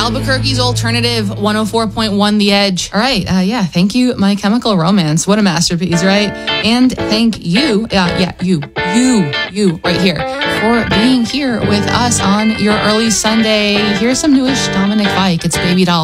Albuquerque's alternative 104.1 The Edge. All right. Thank you, My Chemical Romance. What a masterpiece, right? And thank you. You right here for being here with us on your early Sunday. Here's some newish Dominic Fike. It's Baby Doll.